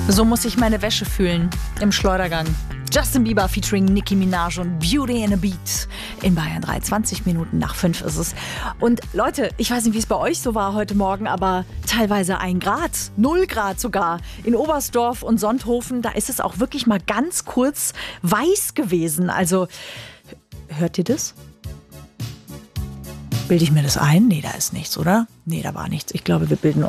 So muss sich meine Wäsche fühlen im Schleudergang. Justin Bieber featuring Nicki Minaj und Beauty and a Beat in Bayern 3. 20 Minuten nach 5 ist es. Und Leute, ich weiß nicht, wie es bei euch so war heute Morgen, aber teilweise 1 Grad, 0 Grad sogar. In Oberstdorf und Sonthofen, da ist es auch wirklich mal ganz kurz weiß gewesen. Also, hört ihr das? Bilde ich mir das ein? Nee, da ist nichts, oder? Nee, da war nichts. Ich glaube, wir bilden